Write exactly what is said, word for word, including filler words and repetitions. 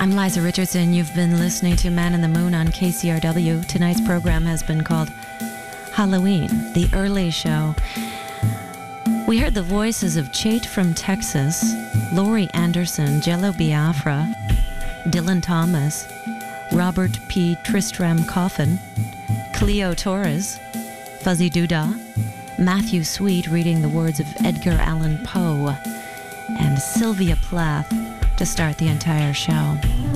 I'm Liza Richardson. You've been listening to Man in the Moon on K C R W. Tonight's program has been called Halloween, the early show. We heard the voices of Chait from Texas, Laurie Anderson, Jello Biafra, Dylan Thomas, Robert P. Tristram Coffin, Cleo Torres, Fuzzy Doodah, Matthew Sweet reading the words of Edgar Allan Poe, and Sylvia Plath to start the entire show.